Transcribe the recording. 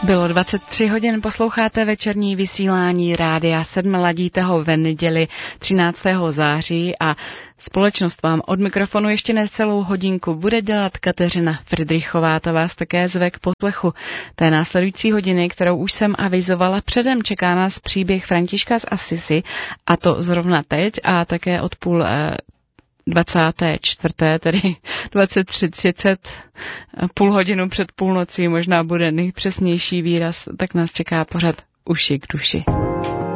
Bylo 23 hodin, posloucháte večerní vysílání Rádia 7, ladíte ho ve neděli 13. září a společnost vám od mikrofonu ještě necelou hodinku bude dělat Kateřina Fridrichová. Ta vás také zve k poslechu té následující hodiny, kterou už jsem avizovala předem. Čeká nás příběh Františka z Assisi, a to zrovna teď a také od 24., tedy 23:30, půl hodinu před půlnocí, možná bude nejpřesnější výraz, tak nás čeká pořad Uši k duši.